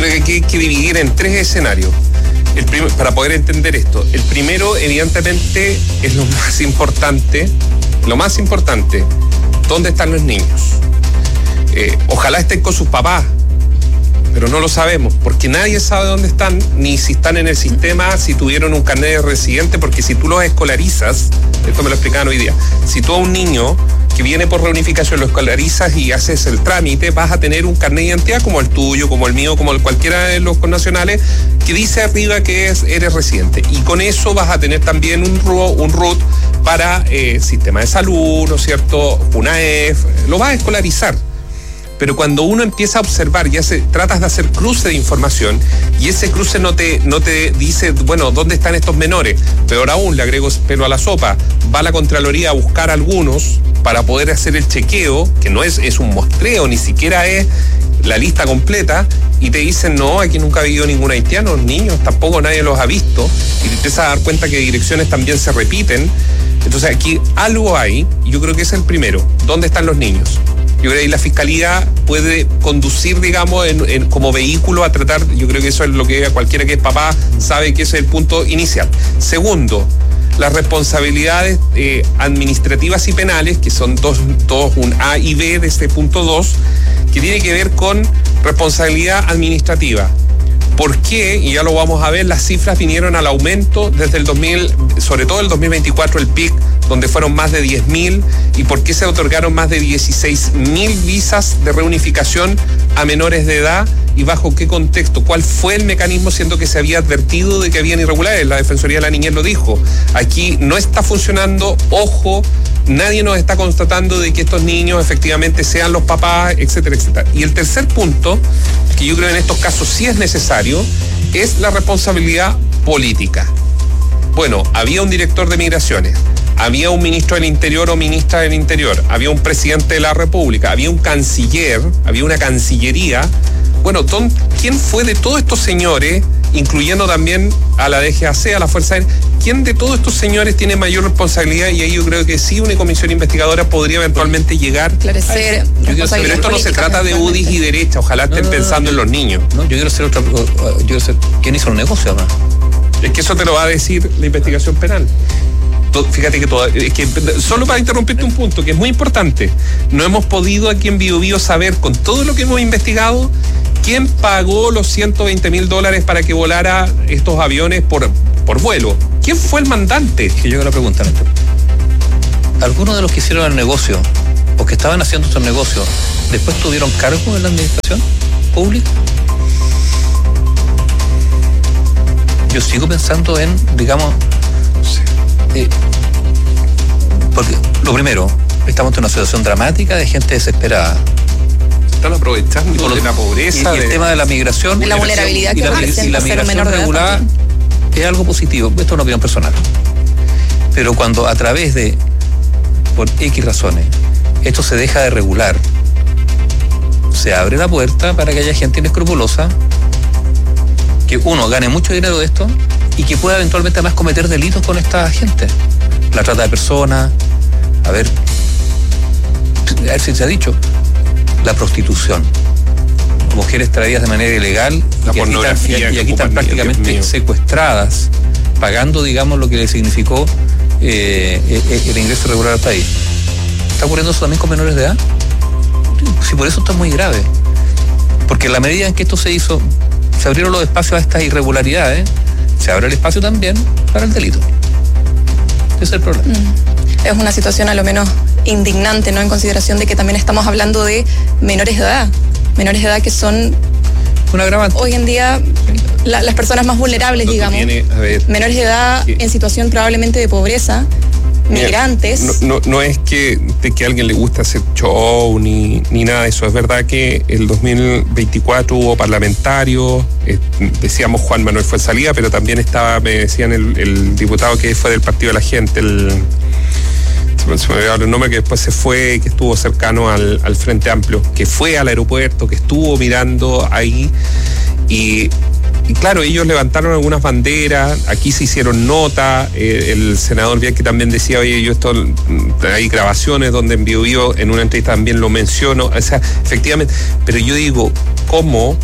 creo que aquí hay que dividir en 3 escenarios. Para poder entender esto. El primero, evidentemente, es lo más importante. ¿Dónde están los niños? Ojalá estén con sus papás, pero no lo sabemos, porque nadie sabe dónde están, ni si están en el sistema, si tuvieron un carnet de residente, porque si tú los escolarizas, esto me lo explicaban hoy día, si tú a un niño que viene por reunificación lo escolarizas y haces el trámite, vas a tener un carnet de identidad como el tuyo, como el mío, como el cualquiera de los connacionales, que dice arriba que eres residente. Y con eso vas a tener también un RUT para sistema de salud, ¿no es cierto?, UNAEF, lo vas a escolarizar. Pero cuando uno empieza a observar y tratas de hacer cruce de información y ese cruce no te dice, bueno, ¿dónde están estos menores? Peor aún, le agrego pelo a la sopa, va la Contraloría a buscar algunos para poder hacer el chequeo, que no es un muestreo, ni siquiera es la lista completa, y te dicen, no, aquí nunca ha habido ningún haitiano, niños, tampoco nadie los ha visto, y te empiezas a dar cuenta que direcciones también se repiten. Entonces aquí algo hay, y yo creo que es el primero, ¿dónde están los niños? Yo creo que la Fiscalía puede conducir, digamos, como vehículo a tratar, yo creo que eso es lo que cualquiera que es papá sabe que ese es el punto inicial. Segundo, las responsabilidades administrativas y penales, que son dos, un A y B de este punto 2, que tiene que ver con responsabilidad administrativa. ¿Por qué? Y ya lo vamos a ver, las cifras vinieron al aumento desde el 2000, sobre todo el 2024, el PIC, donde fueron más de 10.000, y por qué se otorgaron más de 16.000 visas de reunificación a menores de edad y bajo qué contexto, cuál fue el mecanismo, siendo que se había advertido de que habían irregularidades. La Defensoría de la Niñez lo dijo. Aquí no está funcionando, ojo, nadie nos está constatando de que estos niños efectivamente sean los papás, etcétera, etcétera. Y el tercer punto, que yo creo en estos casos sí es necesario, es la responsabilidad política. Bueno, había un director de migraciones, había un ministro del Interior o ministra del Interior, había un presidente de la República, había un canciller, había una cancillería. Bueno, ¿quién fue de todos estos señores, incluyendo también a la DGAC, a la Fuerza Aérea, quién de todos estos señores tiene mayor responsabilidad? Y ahí yo creo que sí, una comisión investigadora podría eventualmente llegar. Esclarecer. Pero esto no se trata de UDIs y derecha, ojalá estén pensando en los niños. No, yo quiero ser ¿quién hizo el negocio además? Es que eso te lo va a decir la investigación penal. Fíjate que solo para interrumpirte un punto que es muy importante, no hemos podido aquí en Bio Bio saber, con todo lo que hemos investigado, quién pagó los $120,000 para que volara estos aviones por vuelo. ¿Quién fue el mandante? Que yo quiero preguntar esto. ¿Algunos de los que hicieron el negocio o que estaban haciendo estos negocios después tuvieron cargo en la administración pública? Yo sigo pensando en, digamos, porque lo primero, estamos en una situación dramática de gente desesperada. Se están aprovechando de la pobreza. Y el tema de la migración. De la vulnerabilidad que representa ser un menor de edad regulada es algo positivo. Esto es una opinión personal. Pero cuando a través de, por X razones, esto se deja de regular, se abre la puerta para que haya gente inescrupulosa que uno gane mucho dinero de esto y que pueda eventualmente además cometer delitos con esta gente. La trata de personas, a ver si se ha dicho, la prostitución. Mujeres traídas de manera ilegal la pornografía y aquí están prácticamente secuestradas, pagando, digamos, lo que le significó el ingreso regular al país. ¿Está ocurriendo eso también con menores de edad? Sí, por eso está muy grave. Porque en la medida en que esto se hizo, se abrieron los espacios a estas irregularidades, se abre el espacio también para el delito. Ese es el problema. Es una situación a lo menos indignante, ¿no? En consideración de que también estamos hablando de menores de edad. Menores de edad que son un agravante. Hoy en día las personas más vulnerables, digamos. Menores de edad en situación probablemente de pobreza. Migrantes. No es que a alguien le gusta hacer show ni nada de eso. Es verdad que el 2024 hubo parlamentarios, decíamos Juan Manuel Fuenzalía, pero también estaba, me decían el diputado que fue del Partido de la Gente, se me olvidó el nombre, que después se fue, que estuvo cercano al Frente Amplio, que fue al aeropuerto, que estuvo mirando ahí y claro, ellos levantaron algunas banderas, aquí se hicieron nota, el senador Bianchi también decía, oye, hay grabaciones donde en Bio Bio, en una entrevista también lo menciono, o sea, efectivamente, pero yo digo, ¿cómo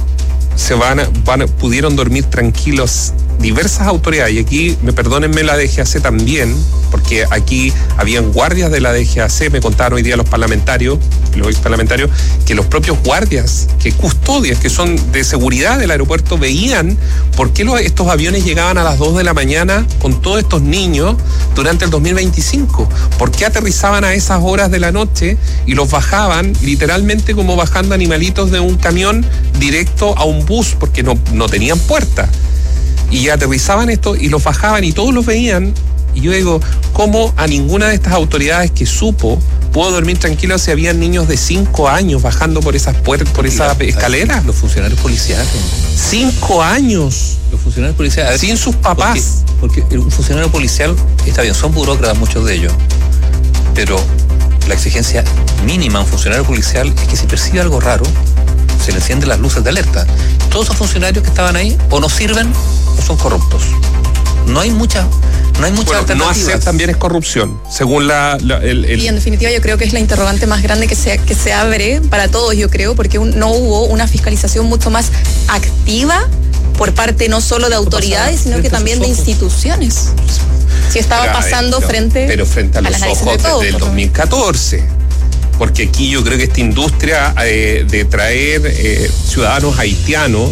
pudieron dormir tranquilos diversas autoridades, y aquí, perdónenme, la DGAC también, porque aquí habían guardias de la DGAC, me contaron hoy día los ex parlamentarios, que los propios guardias, que custodias, que son de seguridad del aeropuerto, veían por qué estos aviones llegaban a las 2 de la mañana con todos estos niños durante el 2025, por qué aterrizaban a esas horas de la noche y los bajaban literalmente como bajando animalitos de un camión directo a un bus, porque no tenían puerta. Y aterrizaban esto y los bajaban y todos los veían. Y yo digo, ¿cómo a ninguna de estas autoridades que supo pudo dormir tranquilo si habían niños de 5 años bajando por esas puertas, por esa escalera? Los funcionarios policiales. 5 años. Los funcionarios policiales. Sin sus papás. Porque un funcionario policial, está bien, son burócratas muchos de ellos, pero la exigencia mínima a un funcionario policial es que si percibe algo raro, se le encienden las luces de alerta. Todos esos funcionarios que estaban ahí o no sirven o son corruptos. No hay mucha alternativa. No hacer también es corrupción, según Y en definitiva yo creo que es la interrogante más grande que se abre para todos, yo creo, porque no hubo una fiscalización mucho más activa por parte no solo de autoridades, sino que también de instituciones. Si estaba pasando frente a los ojos desde el 2014. Porque aquí yo creo que esta industria de traer ciudadanos haitianos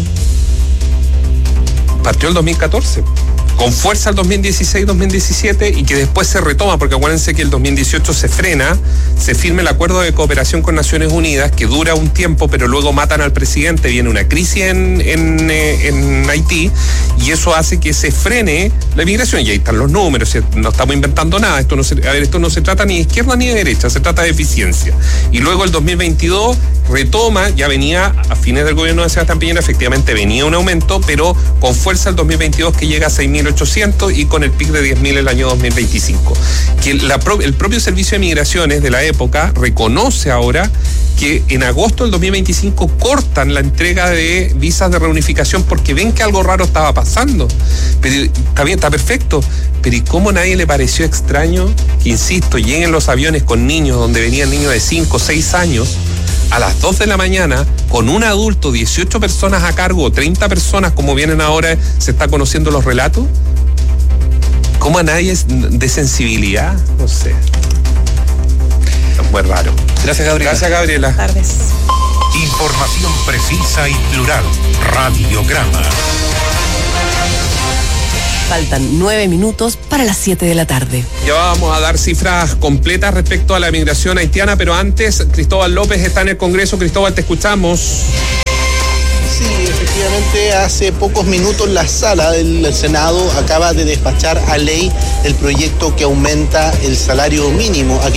partió el 2014, con fuerza el 2016-2017, y que después se retoma, porque acuérdense que el 2018 se frena, se firma el acuerdo de cooperación con Naciones Unidas, que dura un tiempo, pero luego matan al presidente, viene una crisis en Haití, y eso hace que se frene la inmigración, y ahí están los números, no estamos inventando nada, esto no se trata ni de izquierda ni de derecha, se trata de eficiencia. Y luego el 2022 retoma, ya venía a fines del gobierno de Sebastián Piñera, efectivamente venía un aumento, pero con fuerza el 2022 que llega a 6.800 y con el pic de 10.000 el año 2025. Que el propio Servicio de Migraciones de la época reconoce ahora que en agosto del 2025 cortan la entrega de visas de reunificación porque ven que algo raro estaba pasando. Pero está bien, está perfecto. Pero ¿y cómo nadie le pareció extraño que, insisto, lleguen los aviones con niños, donde venían niños de 5 o 6 años, a las 2 de la mañana, con un adulto, 18 personas a cargo, 30 personas, como vienen ahora, se está conociendo los relatos? ¿Cómo a nadie es de sensibilidad? No sé. Es muy raro. Gracias, Gabriela. Gracias, Gabriela. Buenas tardes. Información precisa y plural. Radiograma. Faltan 9 minutos para las 7 de la tarde. Ya vamos a dar cifras completas respecto a la migración haitiana, pero antes, Cristóbal López está en el Congreso. Cristóbal, te escuchamos. Sí, efectivamente, hace pocos minutos la sala del Senado acaba de despachar a ley el proyecto que aumenta el salario mínimo a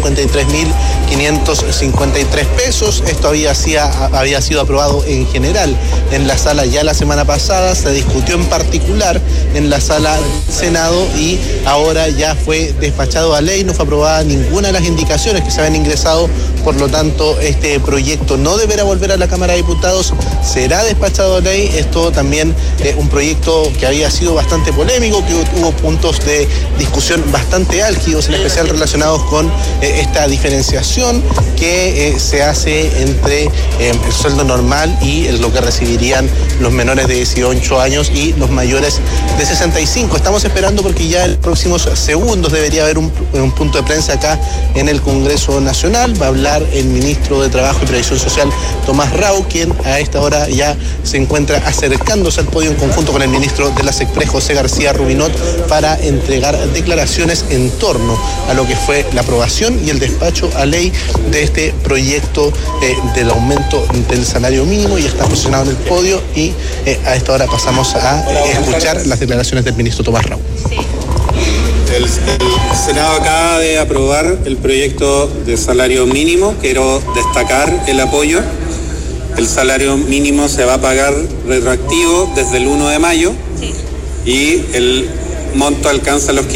553.553 pesos. Esto había sido aprobado en general en la sala ya la semana pasada, se discutió en particular en la sala del Senado y ahora ya fue despachado a ley. No fue aprobada ninguna de las indicaciones que se habían ingresado, por lo tanto este proyecto no deberá volver a la Cámara de Diputados, será despachado a ley. Esto también un proyecto que había sido bastante polémico, que hubo puntos de discusión bastante álgidos, en especial relacionados con esta diferenciación que se hace entre el sueldo normal y lo que recibirían los menores de 18 años y los mayores de 65. Estamos esperando porque ya en los próximos segundos debería haber un punto de prensa acá en el Congreso Nacional. Va a hablar el ministro de Trabajo y Previsión Social, Tomás Rau, quien a esta hora ya se encuentra acercándose al podio en conjunto con el ministro de la SECPRES, José García Rubinot, para entregar declaraciones en torno a lo que fue la aprobación y el despacho a ley de este proyecto del aumento del salario mínimo. Y está posicionado en el podio y a esta hora pasamos a escuchar las declaraciones del ministro Tomás Rau. Sí. El Senado acaba de aprobar el proyecto de salario mínimo. Quiero destacar el apoyo. El salario mínimo se va a pagar retroactivo desde el 1 de mayo sí. Y el monto alcanza los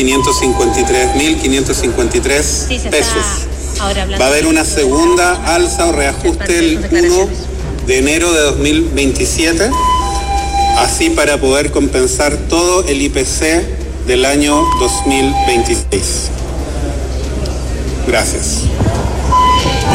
553.553 sí, pesos. Va a haber una segunda alza o reajuste el 1 de enero de 2027, así para poder compensar todo el IPC del año 2026. Gracias.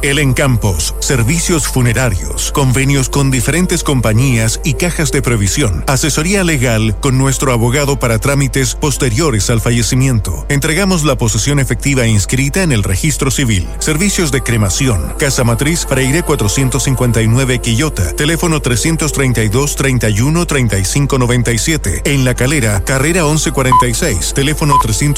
El Encampos, servicios funerarios, convenios con diferentes compañías y cajas de previsión, asesoría legal con nuestro abogado para trámites posteriores al fallecimiento. Entregamos la posesión efectiva inscrita en el registro civil. Servicios de cremación, Casa Matriz, Freire 459 Quillota, teléfono 332-31-3597. En La Calera, carrera 1146, teléfono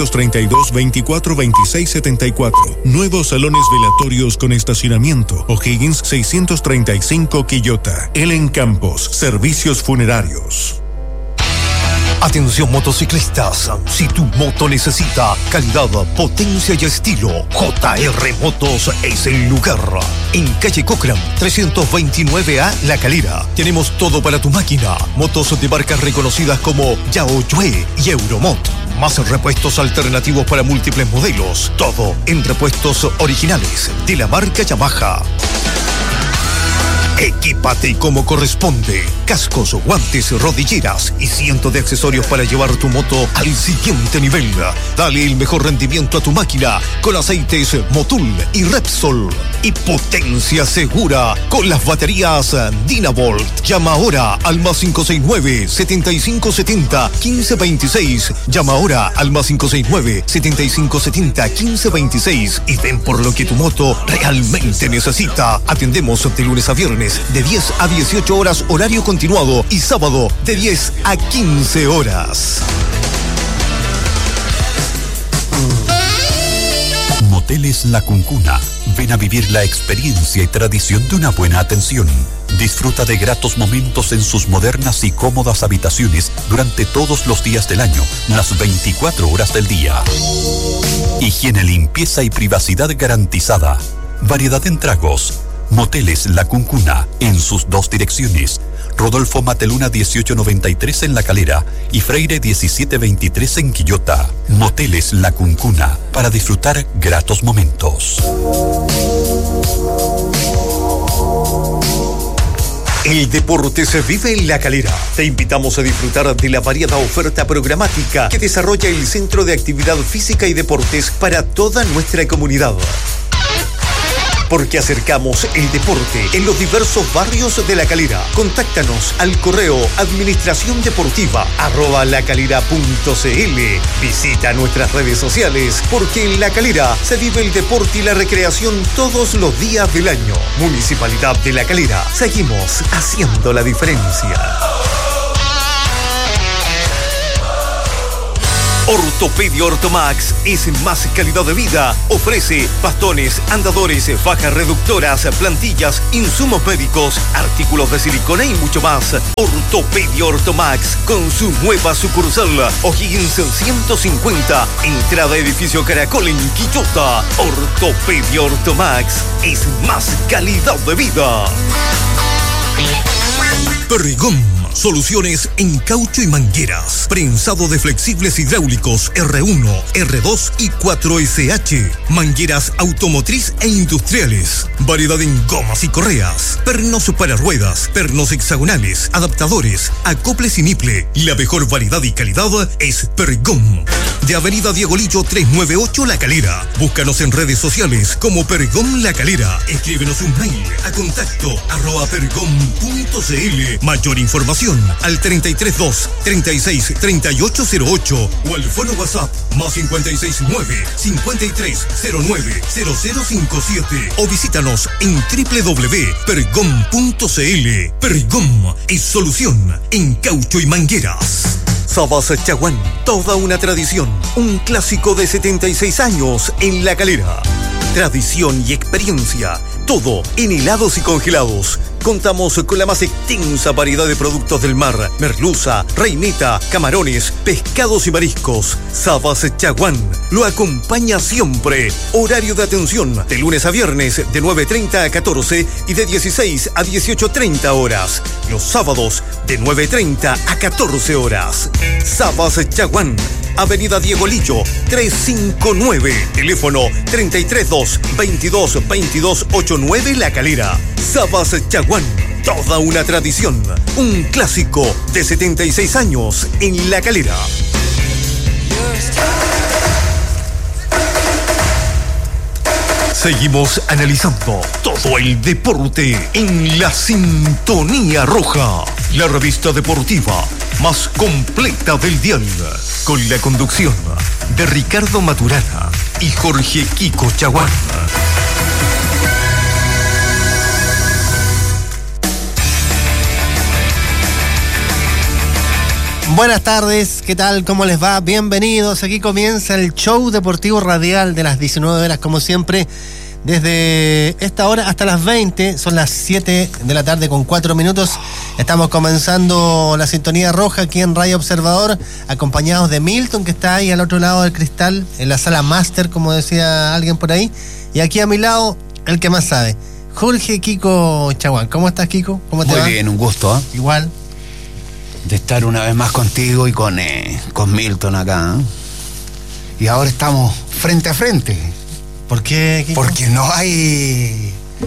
332-24-2674. Nuevos salones velatorios con estacionamiento. O'Higgins 635 Quillota. El Encampos, servicios funerarios. Atención motociclistas, si tu moto necesita calidad, potencia y estilo, JR Motos es el lugar. En calle Cochrane, 329A, La Calera, tenemos todo para tu máquina. Motos de marcas reconocidas como Yaoyue y Euromot. Más repuestos alternativos para múltiples modelos. Todo en repuestos originales de la marca Yamaha. Equípate como corresponde. Cascos, guantes, rodilleras y cientos de accesorios para llevar tu moto al siguiente nivel. Dale el mejor rendimiento a tu máquina con aceites Motul y Repsol. Y potencia segura con las baterías Dynavolt. Llama ahora al +569 7570 1526. Llama ahora al +569 7570 1526 y ven por lo que tu moto realmente necesita. Atendemos de lunes a viernes de 10 a 18 horas horario continuado y sábado de 10 a 15 horas. Moteles La Cuncuna. Ven a vivir la experiencia y tradición de una buena atención. Disfruta de gratos momentos en sus modernas y cómodas habitaciones durante todos los días del año, las 24 horas del día. Higiene, limpieza y privacidad garantizada. Variedad en tragos. Moteles La Cuncuna, en sus dos direcciones. Rodolfo Mateluna 1893 en La Calera y Freire 1723 en Quillota. Moteles La Cuncuna, para disfrutar gratos momentos. El deporte se vive en La Calera. Te invitamos a disfrutar de la variada oferta programática que desarrolla el Centro de Actividad Física y Deportes para toda nuestra comunidad. Porque acercamos el deporte en los diversos barrios de La Calera. Contáctanos al correo administraciondeportiva@lacalera.cl. Visita nuestras redes sociales, porque en La Calera se vive el deporte y la recreación todos los días del año. Municipalidad de La Calera. Seguimos haciendo la diferencia. Ortopedia Ortomax es más calidad de vida. Ofrece bastones, andadores, fajas reductoras, plantillas, insumos médicos, artículos de silicona y mucho más. Ortopedia Ortomax con su nueva sucursal O'Higgins 150, entrada edificio Caracol en Quillota. Ortopedia Ortomax es más calidad de vida. Perdigón. Soluciones en caucho y mangueras. Prensado de flexibles hidráulicos R1, R2 y 4SH. Mangueras automotriz e industriales. Variedad en gomas y correas. Pernos para ruedas. Pernos hexagonales. Adaptadores. Acoples y niple. La mejor variedad y calidad es Perdigón. De Avenida Diego Lillo 398 La Calera. Búscanos en redes sociales como Perdigón La Calera. Escríbenos un mail a contacto@perdigón.cl. Mayor información al 332-363808 o al fono WhatsApp +569-5309-0057 o visítanos en www.pergom.cl. Pergom es solución en caucho y mangueras. Sabas Chaguán, toda una tradición, un clásico de 76 años en La Calera. Tradición y experiencia, todo en helados y congelados. Contamos con la más extensa variedad de productos del mar: merluza, reineta, camarones, pescados y mariscos. Sabas Chaguán lo acompaña siempre. Horario de atención de lunes a viernes de 9:30 a 14 y de 16 a 18:30 horas. Los sábados de 9:30 a 14 horas. Sabas Chaguán, Avenida Diego Lillo 359, teléfono 332-22-2289 La Calera. Sabas Chaguán, toda una tradición, un clásico de 76 años en La Calera. Seguimos analizando todo el deporte en la Sintonía Roja, la revista deportiva más completa del dial, con la conducción de Ricardo Maturana y Jorge Kiko Chaguán. Buenas tardes, ¿qué tal? ¿Cómo les va? Bienvenidos, aquí comienza el show deportivo radial de las 19 horas, como siempre, desde esta hora hasta las 20, son las 7 de la tarde con 4 minutos. Estamos comenzando la Sintonía Roja aquí en Radio Observador, acompañados de Milton, que está ahí al otro lado del cristal, en la sala máster, como decía alguien por ahí, y aquí a mi lado, el que más sabe, Jorge Kiko Chaguán. ¿Cómo estás, Kiko? ¿Cómo te va? Muy bien, un gusto, ¿eh? Igual. De estar una vez más contigo y con Milton acá, ¿eh? Y ahora estamos frente a frente. ¿Por qué, Kiko? Porque no hay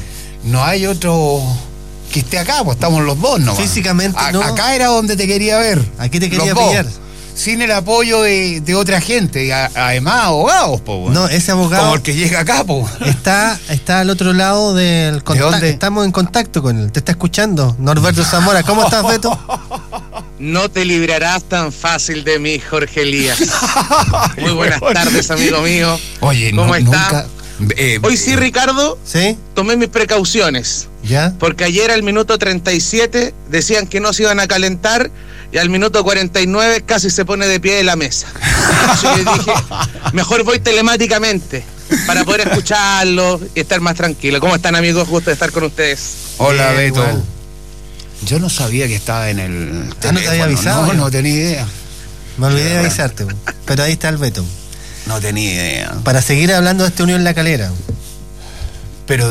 otro que esté acá, pues estamos los dos nomás. Físicamente no. Acá era donde te quería ver. Aquí te quería los dos, pillar. sin el apoyo de otra gente, y además abogados, po, bueno. No, ese abogado como el que llega acá, po. Está al otro lado del contacto. Estamos en contacto con él. Te está escuchando Norberto Zamora. ¿Cómo estás, Beto? No te librarás tan fácil de mí, Jorge Elías. Muy buenas tardes, amigo mío. Oye, ¿cómo está? Nunca, Hoy sí, Ricardo, ¿sí? Tomé mis precauciones. ¿Ya? Porque ayer al minuto 37 decían que no se iban a calentar y al minuto 49 casi se pone de pie de la mesa. Así que dije, mejor voy telemáticamente para poder escucharlo y estar más tranquilo. ¿Cómo están, amigos? Gusto de estar con ustedes. Hola, bien, Beto. igual. Yo no sabía que estaba en el teléfono. ¿No te había avisado? No tenía idea. Me olvidé de avisarte, pero ahí está el Beto. No tenía idea. Para seguir hablando de esta Unión La Calera. Pero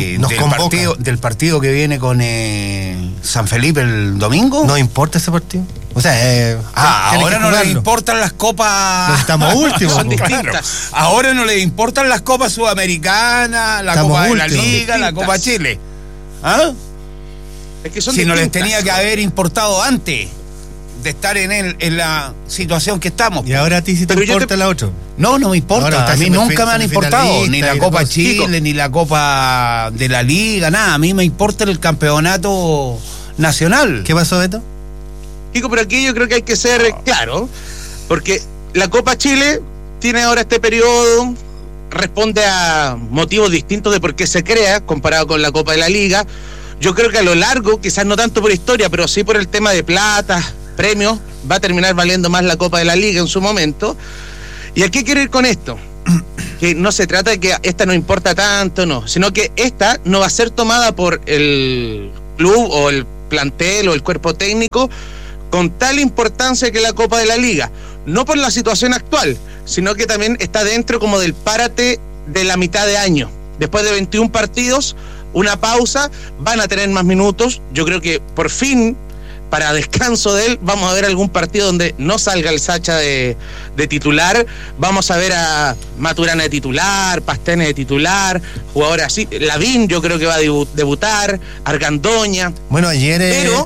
del partido que viene con San Felipe el domingo. ¿No importa ese partido? O sea, ahora no les importan las copas. No, estamos últimos. Son distintas. Claro. Ahora no les importan las copas sudamericanas, la estamos Copa de últimos. la Liga, la Copa Chile. ¿Ah? Es que son si distintas. no les tenía que haber importado antes de estar en la situación que estamos. Y ahora a ti sí te importa la otra. No me importa. A mí nunca me han importado ni la Copa Chile, Chico, ni la Copa de la Liga, nada. A mí me importa el campeonato nacional. ¿Qué pasó, Beto? Chico, pero aquí yo creo que hay que ser claro, porque la Copa Chile tiene ahora este periodo, responde a motivos distintos de por qué se crea, comparado con la Copa de la Liga. Yo creo que a lo largo, quizás no tanto por historia, pero sí por el tema de plata, premios, va a terminar valiendo más la Copa de la Liga en su momento. ¿Y a qué quiero ir con esto? Que no se trata de que esta no importa tanto, no, sino que esta no va a ser tomada por el club o el plantel o el cuerpo técnico con tal importancia que la Copa de la Liga. No por la situación actual, sino que también está dentro como del párate de la mitad de año. Después de 21 partidos, una pausa, van a tener más minutos. Yo creo que por fin, para descanso de él, vamos a ver algún partido donde no salga el Sacha de titular. Vamos a ver a Maturana de titular, Pastene de titular, jugadores así. Lavín yo creo que va a debutar, Argandoña. Bueno, ayer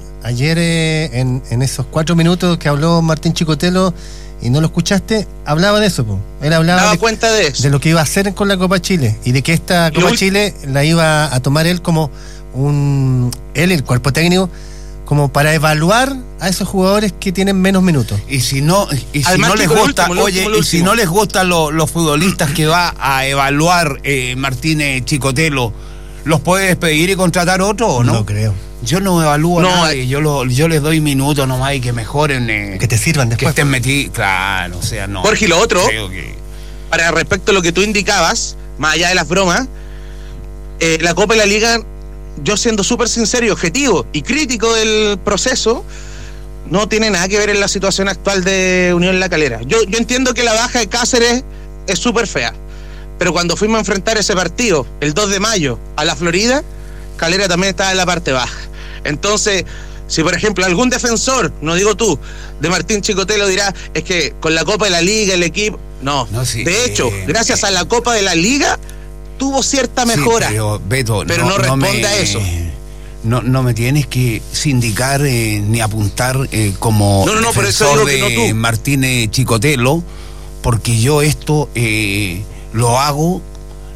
en esos 4 minutos que habló Martín Chicotelo y no lo escuchaste, hablaba de eso, po. Él hablaba cuenta de eso, de lo que iba a hacer con la Copa Chile y de que esta Copa Chile la iba a tomar él como él y el cuerpo técnico como para evaluar a esos jugadores que tienen menos minutos. Y si no les gusta, si no les gustan los futbolistas que va a evaluar Martínez Chicotelo, ¿los puede despedir y contratar otro o no? No creo. Yo no evalúo a nadie, yo les doy minutos nomás y que mejoren. Que te sirvan después. Que estén metidos, claro, o sea, no. Jorge, y lo otro, que... para respecto a lo que tú indicabas, más allá de las bromas, la Copa de la Liga, yo siendo súper sincero y objetivo y crítico del proceso, no tiene nada que ver en la situación actual de Unión La Calera. Yo entiendo que la baja de Cáceres es súper fea, pero cuando fuimos a enfrentar ese partido, el 2 de mayo, a la Florida, Calera también estaba en la parte baja. Entonces, si por ejemplo algún defensor, no digo tú, de Martín Chicotelo dirá, es que con la Copa de la Liga el equipo... No, sí, de hecho, gracias a la Copa de la Liga tuvo cierta mejora, sí, pero, Beto, no responde a eso. No me tienes que sindicar ni apuntar como por eso digo de que no tú. Martínez Chicotelo, porque yo esto lo hago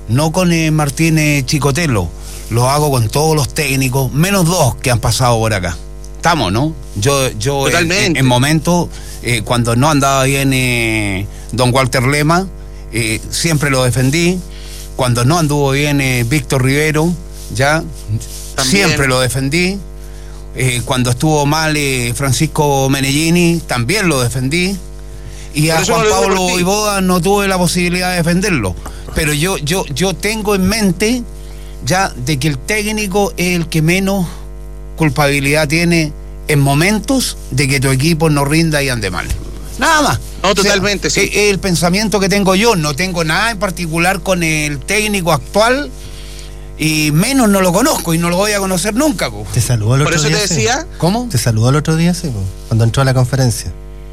no con Martín Chicotelo, lo hago con todos los técnicos, menos 2 que han pasado por acá. Estamos, ¿no? Yo en momentos, cuando no andaba bien don Walter Lema, siempre lo defendí. Cuando no anduvo bien Víctor Rivero, ya también. Siempre lo defendí. Cuando estuvo mal Francisco Menellini, también lo defendí. Y a Juan Pablo Iboda no tuve la posibilidad de defenderlo. Pero yo tengo en mente ya de que el técnico es el que menos culpabilidad tiene en momentos de que tu equipo no rinda y ande mal. Nada más. No, totalmente, sí. Es el pensamiento que tengo yo. No tengo nada en particular con el técnico actual y menos no lo conozco y no lo voy a conocer nunca. Po. ¿Te saludó el otro día? Por eso te decía. Sí. ¿Cómo? ¿Te saludó el otro día, sí, po, cuando entró a la conferencia?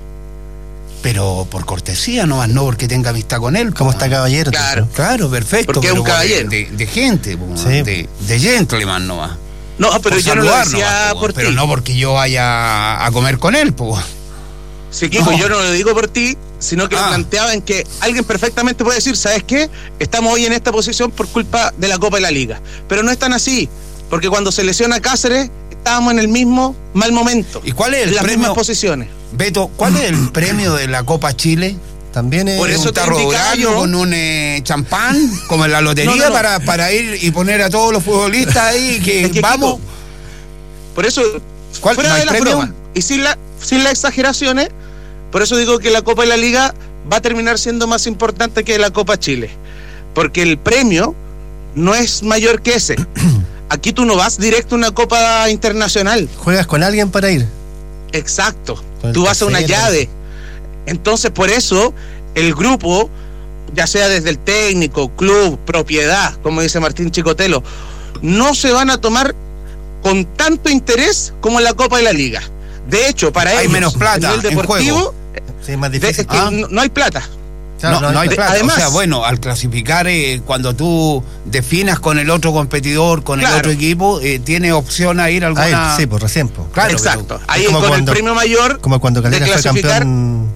Pero por cortesía nomás, no porque tenga amistad con él. ¿Cómo está caballero? Claro, perfecto. Porque es un caballero. De gente, po, sí. de gentleman nomás. No, pero yo no lo decía nomás, por ti. Pero no porque yo vaya a comer con él, po. Sí, Kiko, yo no lo digo por ti, sino que lo planteaba en que alguien perfectamente puede decir, ¿sabes qué? Estamos hoy en esta posición por culpa de la Copa de la Liga. Pero no es tan así, porque cuando se lesiona Cáceres, estábamos en el mismo mal momento. ¿Y cuál es el premio? Las mismas posiciones. Beto, ¿cuál es el premio de la Copa Chile? También es por eso un tarro de gallo con un champán, como en la lotería, no. Para ir y poner a todos los futbolistas ahí que, vamos. Kiko, por eso, ¿cuál fuera no de las bromas y sin las exageraciones, por eso digo que la Copa de la Liga va a terminar siendo más importante que la Copa Chile, porque el premio no es mayor que ese. Aquí tú no vas directo a una Copa Internacional. ¿Juegas con alguien para ir? Exacto. Tú vas a una llave. Entonces, por eso, el grupo, ya sea desde el técnico, club, propiedad, como dice Martín Chicotelo, no se van a tomar con tanto interés como en la Copa de la Liga. De hecho, para ellos, hay menos plata a nivel deportivo, sí, es más difícil. No hay plata. Claro, no hay plata. Además, o sea, bueno, al clasificar, cuando tú definas con el otro competidor, con el otro equipo, tiene opción a ir a alguna... sí, por recién. Claro, exacto. Ahí con el premio mayor. Como cuando Calera fue campeón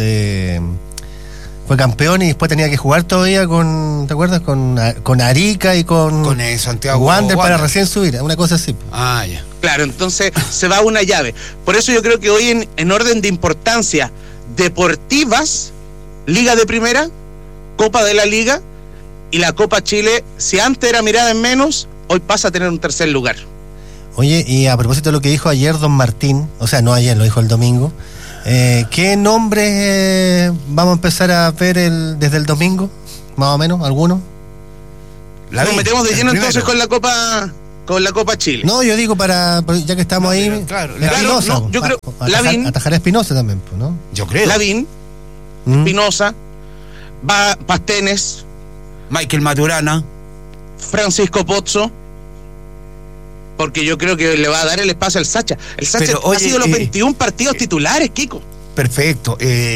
fue campeón y después tenía que jugar todavía con, ¿te acuerdas? Con Arica y con Santiago Wander para recién subir, una cosa así. Ah, ya. Claro, entonces se va a una llave. Por eso yo creo que hoy en orden de importancia deportivas, Liga de Primera, Copa de la Liga y la Copa Chile, si antes era mirada en menos, hoy pasa a tener un tercer lugar. Oye, y a propósito de lo que dijo ayer don Martín, o sea, no ayer, lo dijo el domingo, ¿qué nombres vamos a empezar a ver desde el domingo? Más o menos, ¿alguno? Nos metemos de lleno entonces con la Copa Chile. No, yo digo ya que estamos ahí, claro, Espinosa, no, yo creo Lavín, atajar a Espinosa también, ¿no? Yo creo. Lavín, Espinosa, Pastenes, Michael Maturana, Francisco Pozzo, porque yo creo que le va a dar el espacio al Sacha. El Sacha ha sido los 21 partidos titulares, Kiko. Perfecto.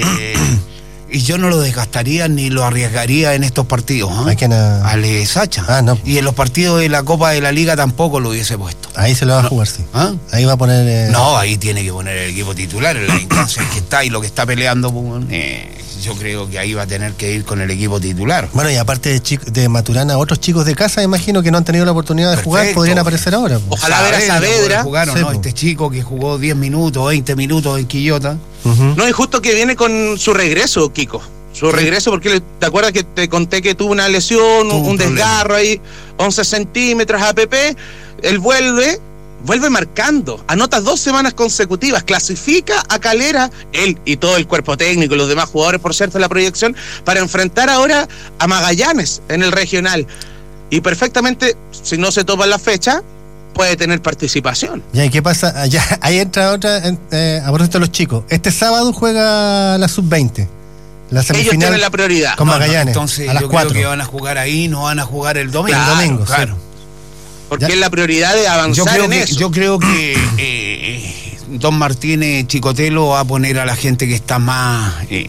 Y yo no lo desgastaría ni lo arriesgaría en estos partidos. Al Sacha. No. Y en los partidos de la Copa de la Liga tampoco lo hubiese puesto. Ahí se lo va a jugar, sí. Ahí va a poner... No, ahí tiene que poner el equipo titular. En la instancia en que está y lo que está peleando, yo creo que ahí va a tener que ir con el equipo titular. Bueno, y aparte de Maturana, otros chicos de casa, imagino que no han tenido la oportunidad de jugar, podrían aparecer ahora. Ojalá ver a Saavedra. Jugaron, ¿no? Este chico que jugó 10 minutos, 20 minutos en Quillota. No, es justo que viene con su regreso, Kiko. Su regreso, porque te acuerdas que te conté que tuvo una lesión, un desgarro ahí, 11 centímetros APP. Él vuelve marcando, anota 2 semanas consecutivas, clasifica a Calera, él y todo el cuerpo técnico y los demás jugadores, por cierto, la proyección, para enfrentar ahora a Magallanes en el regional. Y perfectamente, si no se topa la fecha, puede tener participación. Ya, ¿y qué pasa? Ahí entra otra, a propósito de los chicos. Este sábado juega la sub-20. La semifinal. Ellos tienen la prioridad. Con Magallanes. Entonces, a las yo 4. Creo que van a jugar ahí, no van a jugar el domingo. Claro, el domingo, claro. Sí. Porque es la prioridad de avanzar eso. Yo creo que don Martín Chicotelo va a poner a la gente que está más...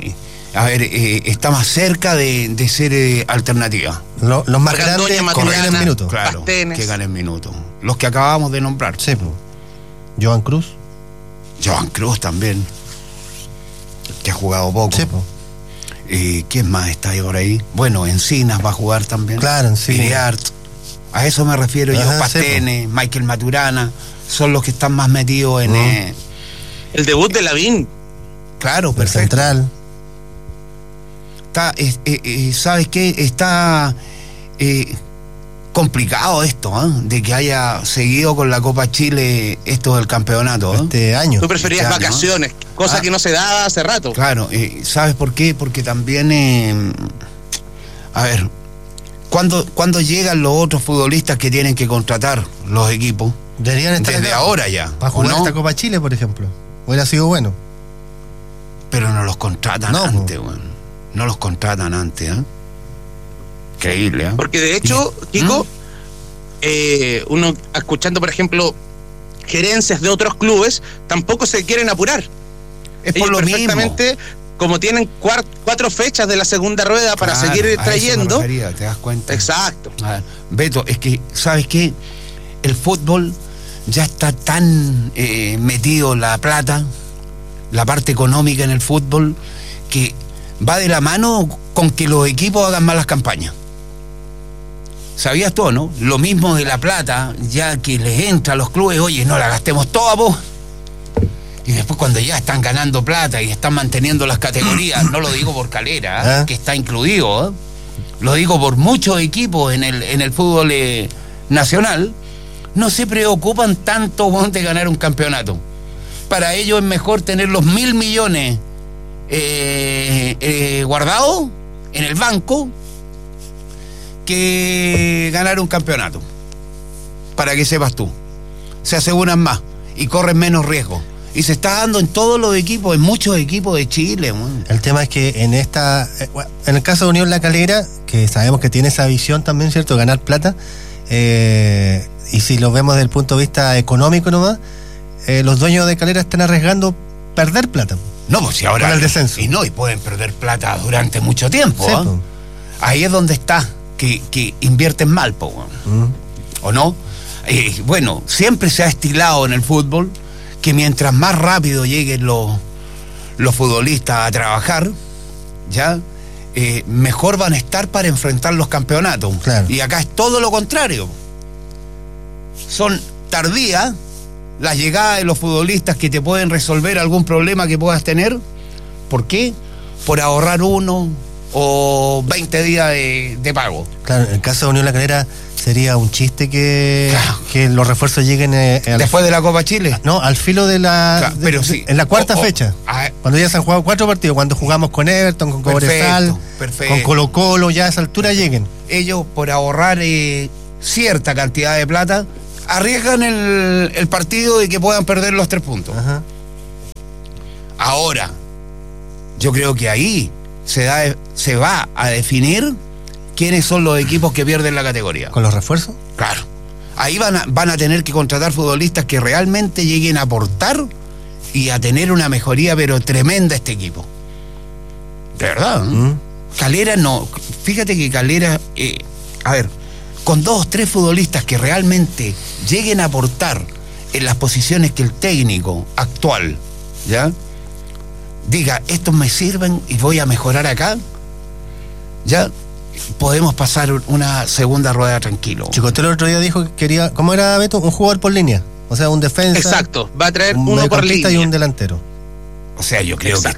está más cerca de ser alternativa. Los más grandes que ganen minutos. Claro, Pastenes. que ganen minutos. Los que acabamos de nombrar. Sí, pues. Joan Cruz también, que ha jugado poco. Sí, pues. ¿Quién más está ahí por ahí? Bueno, Encinas va a jugar también. Claro, Encinas. Iriart. A eso me refiero yo. Pastene, Michael Maturana, son los que están más metidos en... el debut de Lavín. Claro, perfecto. Central. Está, ¿sabes qué? Está complicado esto, de que haya seguido con la Copa Chile esto del campeonato. Este año. Tú preferías vacaciones, cosa que no se daba hace rato. Claro, ¿sabes por qué? Porque también, a ver, ¿cuándo llegan los otros futbolistas que tienen que contratar los equipos? Deberían estar desde ahora ya. Para jugar esta Copa Chile, por ejemplo. Hubiera sido bueno. Pero no los contratan antes, bueno. No los contratan antes, Increíble, Porque de hecho, Kiko, uno escuchando, por ejemplo, gerencias de otros clubes, tampoco se quieren apurar. Es por lo perfectamente, mismo. Como tienen 4 fechas de la segunda rueda para seguir trayendo. ¿Te das cuenta? Exacto. Beto, es que, ¿sabes qué? El fútbol ya está tan metido en la plata, la parte económica en el fútbol, que va de la mano con que los equipos hagan malas campañas. ¿Sabías tú, no? Lo mismo de la plata, ya que les entra a los clubes, oye, no la gastemos toda, vos. Y después cuando ya están ganando plata y están manteniendo las categorías, no lo digo por Calera, que está incluido, lo digo por muchos equipos en el fútbol nacional, no se preocupan tanto de ganar un campeonato. Para ellos es mejor tener los 1.000 millones guardados en el banco que ganar un campeonato. Para que sepas tú. Se aseguran más y corren menos riesgo. Y se está dando en todos los equipos, en muchos equipos de Chile. El tema es que en el caso de Unión La Calera, que sabemos que tiene esa visión también, ¿cierto? Ganar plata. Y si lo vemos desde el punto de vista económico nomás, los dueños de Calera están arriesgando perder plata. No, pues si ahora... Con el descenso. Y pueden perder plata durante mucho tiempo. Sí, ahí es donde está, que invierten mal, ¿o no? Bueno, siempre se ha estilado en el fútbol que mientras más rápido lleguen los futbolistas a trabajar, ya mejor van a estar para enfrentar los campeonatos. Claro. Y acá es todo lo contrario. Son tardías las llegadas de los futbolistas que te pueden resolver algún problema que puedas tener. ¿Por qué? Por ahorrar 1 o 20 días de pago. Claro, en el caso de Unión La Calera sería un chiste que los refuerzos lleguen después de la Copa Chile. No, al filo de la en la cuarta fecha. Cuando ya se han jugado 4 partidos, cuando jugamos con Everton, con Cobresal, con Colo Colo, ya a esa altura lleguen. Ellos, por ahorrar cierta cantidad de plata, arriesgan el partido y que puedan perder los 3 puntos. Ajá. Ahora, yo creo que ahí se va a definir quiénes son los equipos que pierden la categoría. ¿Con los refuerzos? Claro. Ahí van a tener que contratar futbolistas que realmente lleguen a aportar y a tener una mejoría pero tremenda este equipo. De verdad. Calera no. Fíjate que Calera, con 2 o 3 futbolistas que realmente lleguen a aportar en las posiciones que el técnico actual, ¿ya? Diga, estos me sirven y voy a mejorar acá, ya podemos pasar una segunda rueda tranquilo. Chicotelo el otro día dijo que quería, ¿cómo era, Beto? Un jugador por línea, o sea, un defensa. Exacto, va a traer uno por línea y un delantero. O sea, yo creo que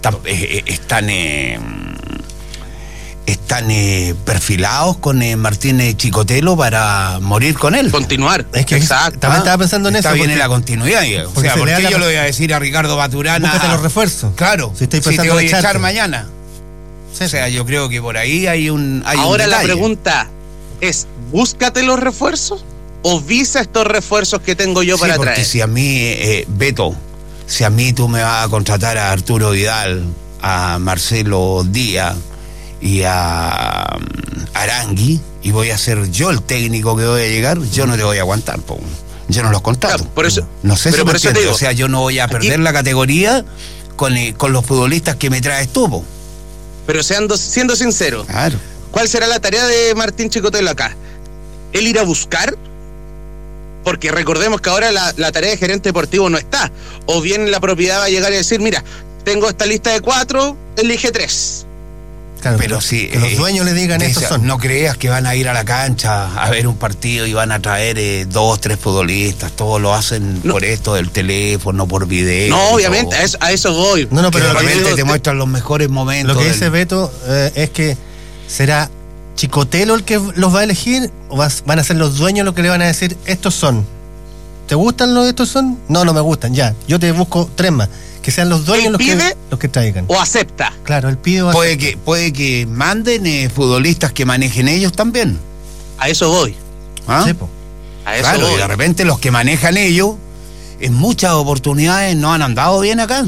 están perfilados con Martín Chicotelo para morir con él. Continuar. Es que también estaba pensando en eso. Está bien en la continuidad. O sea, ¿por qué yo le voy a decir a Ricardo Maturana? Búscate los refuerzos. Claro. Si te voy a echar mañana. Sí. O sea, yo creo que por ahí hay un Ahora la pregunta es, ¿búscate los refuerzos o visa estos refuerzos que tengo yo para traer? Porque si a mí, Beto, si a mí tú me vas a contratar a Arturo Vidal, a Marcelo Díaz y a Arangui, y voy a ser yo el técnico que voy a llegar, yo no te voy a aguantar, yo no los contrato. Claro, por eso, no sé si por eso te digo, o sea, yo no voy a perder la categoría con los futbolistas que me traes tú, Pero siendo sincero, claro. ¿Cuál será la tarea de Martín Chicotelo acá? ¿Él ir a buscar? Porque recordemos que ahora la tarea de gerente deportivo no está. O bien la propiedad va a llegar y decir, mira, tengo esta lista de 4, elige 3. Claro, pero sí, que los dueños le digan estos son. No creas que van a ir a la cancha a ver un partido y van a traer 2, 3 futbolistas. Todos lo hacen por esto del teléfono, por video. No, obviamente, a eso voy. No, pero realmente te muestran los mejores momentos. Lo que dice Beto es que será Chicotelo el que los va a elegir o van a ser los dueños los que le van a decir estos son. ¿Te gustan los de estos son? No me gustan, ya. Yo te busco 3 más. Que sean los dueños los que traigan. O acepta. Claro, él pide o acepta. Puede que manden futbolistas que manejen ellos también. A eso voy. ¿Ah? Sí, a eso voy. Y de repente los que manejan ellos, en muchas oportunidades no han andado bien acá.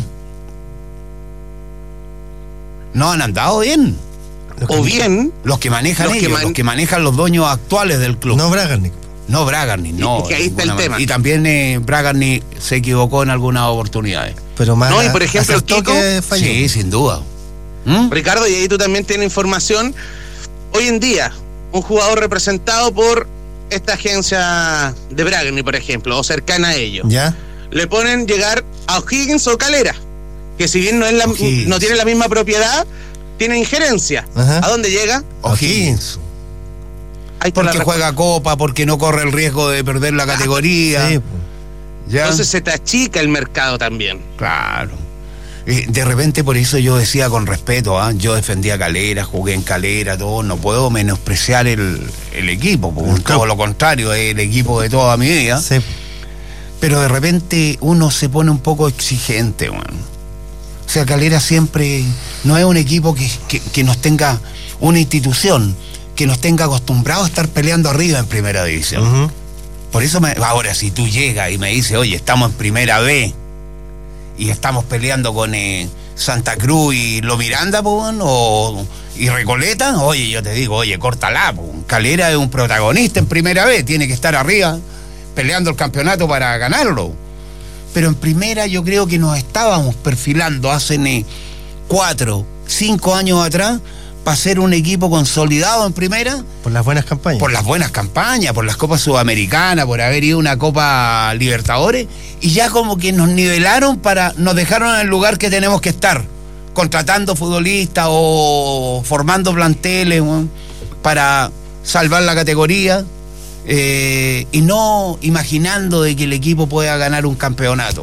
No han andado bien. Los que manejan ellos, los que manejan los dueños actuales del club. No Bragarnik. No Bragarnik, no. Y ahí está el tema. Y también Bragarnik se equivocó en algunas oportunidades. Pero más no, y por ejemplo, Kiko. Sí, sin duda. Ricardo, y ahí tú también tienes información. Hoy en día, un jugador representado por esta agencia de Bragarnik, por ejemplo, o cercana a ellos. ¿Ya? Le ponen llegar a O'Higgins o Calera, que si bien no tiene la misma propiedad, tiene injerencia. Ajá. ¿A dónde llega? O'Higgins. Porque juega Copa, porque no corre el riesgo de perder la categoría. Sí. ¿Ya? Entonces se te achica el mercado también. Claro. De repente, por eso yo decía con respeto, yo defendía Calera, jugué en Calera, todo. No puedo menospreciar el equipo, porque todo lo contrario, es el equipo de toda mi vida. Sí. Pero de repente uno se pone un poco exigente, bueno. O sea, Calera siempre no es un equipo que nos tenga una institución que nos tenga acostumbrados a estar peleando arriba en primera división. Uh-huh. Por eso ahora si tú llegas y me dices, oye, estamos en primera B y estamos peleando con Santa Cruz y Lo Miranda, y Recoleta, oye, yo te digo, oye, córtala, Calera es un protagonista en primera B, tiene que estar arriba peleando el campeonato para ganarlo. Pero en primera yo creo que nos estábamos perfilando hace 4, 5 años atrás para ser un equipo consolidado en primera. Por las buenas campañas. Por las buenas campañas, por las Copas Sudamericanas, por haber ido a una Copa Libertadores, y ya como que nos nivelaron nos dejaron en el lugar que tenemos que estar, contratando futbolistas o formando planteles para salvar la categoría, y no imaginando de que el equipo pueda ganar un campeonato.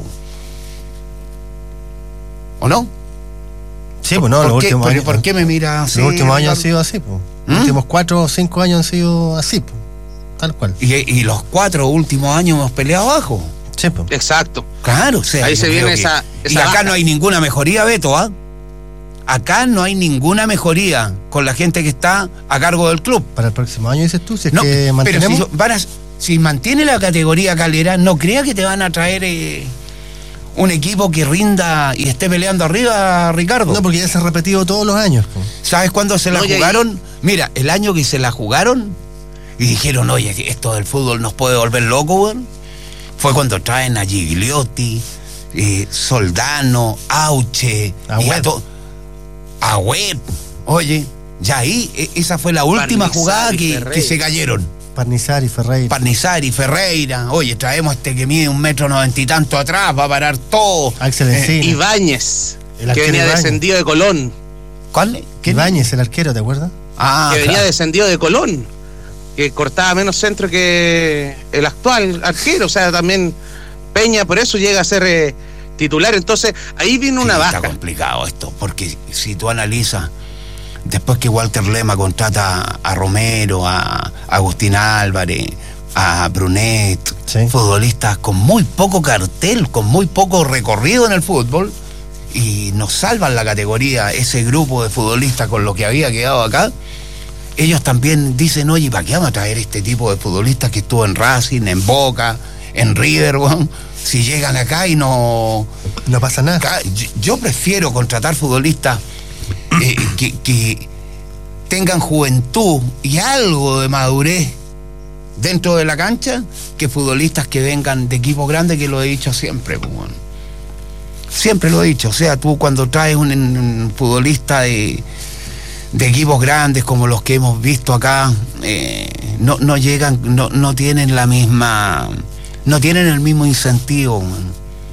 ¿O no? Sí, pues no, los últimos años. ¿Por qué me miras así? Los últimos años han sido así, pues. Los últimos 4 o 5 años han sido así, pues. Tal cual. Y los 4 últimos años hemos peleado abajo. Sí, pues. Exacto. Claro, o sea. Ahí se viene esa y acá baja. no hay ninguna mejoría, Beto, Acá no hay ninguna mejoría con la gente que está a cargo del club. Para el próximo año, dices tú, si es que mantenemos. Pero si mantiene la categoría Calera, no creas que te van a traer un equipo que rinda y esté peleando arriba, Ricardo. No, porque ya se ha repetido todos los años. ¿Sabes cuándo se la jugaron? Mira, el año que se la jugaron y dijeron, oye, esto del fútbol nos puede volver locos, fue cuando traen a Gigliotti, Soldano, Auche, a Web. Oye, ya ahí, esa fue la última jugada que se cayeron. Parnizar y Ferreira. Oye, traemos este que mide 1,90 m y tanto atrás, va a parar todo. Axel Encina. Ibáñez, que venía descendido de Colón. ¿Cuál? Ibáñez, el arquero, ¿te acuerdas? Que venía descendido de Colón, que cortaba menos centro que el actual arquero. O sea, también Peña, por eso llega a ser titular. Entonces, ahí viene una baja. Está complicado esto, porque si tú analizas, después que Walter Lema contrata a Romero, a Agustín Álvarez, a Brunet, sí, futbolistas con muy poco cartel, con muy poco recorrido en el fútbol, y nos salvan la categoría ese grupo de futbolistas con lo que había quedado acá. Ellos también dicen, oye, ¿para qué vamos a traer este tipo de futbolistas que estuvo en Racing, en Boca, en River, si llegan acá y no pasa nada? Yo prefiero contratar futbolistas que tengan juventud y algo de madurez dentro de la cancha, que futbolistas que vengan de equipos grandes, que lo he dicho siempre, siempre lo he dicho. O sea, tú cuando traes un futbolista de equipos grandes como los que hemos visto acá, no llegan, no tienen la misma, no tienen el mismo incentivo,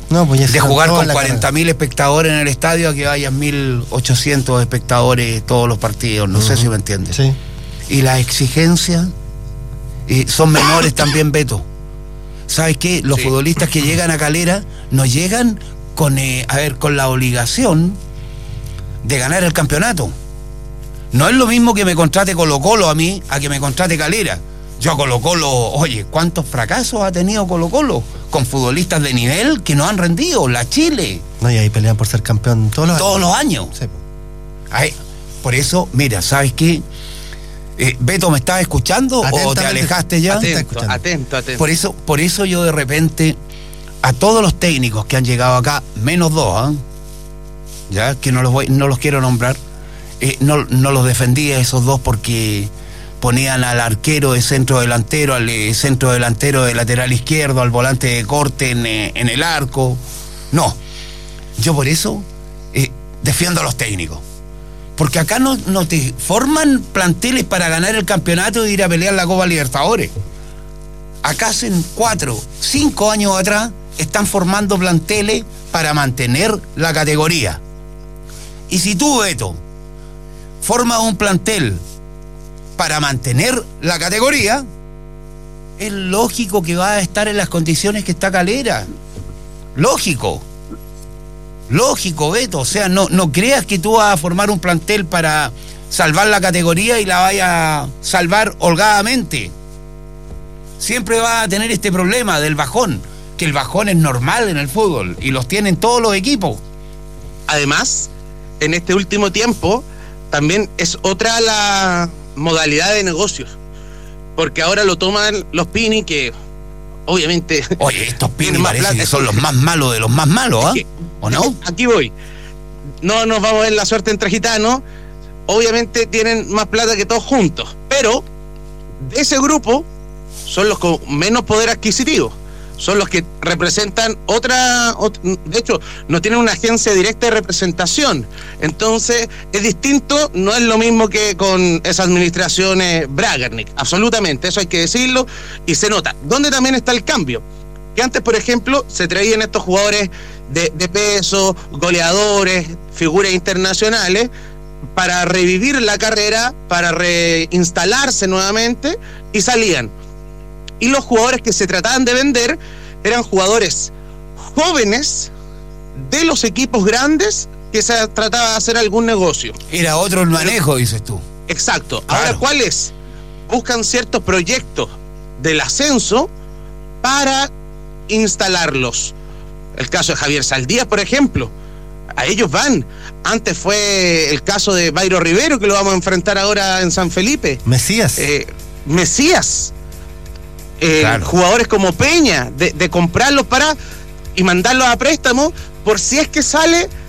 No, pues de jugar con 40.000 espectadores en el estadio a que vayan 1.800 espectadores todos los partidos. No sé si me entiendes. Sí. Y las exigencias son menores también, Beto. ¿Sabes qué? Los futbolistas que llegan a Calera no llegan con la obligación de ganar el campeonato. No es lo mismo que me contrate Colo-Colo a mí a que me contrate Calera. Yo a Colo-Colo, oye, ¿cuántos fracasos ha tenido Colo-Colo? Con futbolistas de nivel que no han rendido, la Chile. No, y ahí pelean por ser campeón todos los años. Sí. Ay, por eso, mira, ¿sabes qué? Beto, ¿me estás escuchando o te alejaste ya? Atento. Por eso yo de repente, a todos los técnicos que han llegado acá, menos dos, ya que no los quiero nombrar, no los defendí a esos dos porque ponían al arquero de centro delantero, al centro delantero de lateral izquierdo, al volante de corte en el arco. No, yo por eso defiendo a los técnicos. Porque acá no te forman planteles para ganar el campeonato y ir a pelear la Copa Libertadores. Acá hace 4, 5 años atrás están formando planteles para mantener la categoría. Y si tú, Beto, formas un plantel para mantener la categoría, es lógico que va a estar en las condiciones que está Calera. Lógico, Beto. O sea, no creas que tú vas a formar un plantel para salvar la categoría y la vayas a salvar holgadamente. Siempre vas a tener este problema del bajón, que el bajón es normal en el fútbol y los tienen todos los equipos. Además, en este último tiempo, también es otra la modalidad de negocios, porque ahora lo toman los Pini, que obviamente... Oye, estos Pini parece que son los más malos de los más malos, ¿ah? ¿O no? Aquí voy. No nos vamos a ver la suerte entre gitanos. Obviamente tienen más plata que todos juntos, pero de ese grupo son los con menos poder adquisitivo. Son los que representan otra, de hecho, no tienen una agencia directa de representación. Entonces, es distinto, no es lo mismo que con esas administraciones Bragarnik, absolutamente, eso hay que decirlo, y se nota. ¿Dónde también está el cambio? Que antes, por ejemplo, se traían estos jugadores de peso, goleadores, figuras internacionales, para revivir la carrera, para reinstalarse nuevamente, y salían. Y los jugadores que se trataban de vender eran jugadores jóvenes de los equipos grandes que se trataba de hacer algún negocio. Era otro el manejo, dices tú. Exacto. Claro. Ahora, ¿cuáles? Buscan ciertos proyectos del ascenso para instalarlos. El caso de Javier Saldías, por ejemplo. A ellos van. Antes fue el caso de Bayro Rivero, que lo vamos a enfrentar ahora en San Felipe. Mesías. Claro. Jugadores como Peña, de comprarlos y mandarlos a préstamo por si es que sale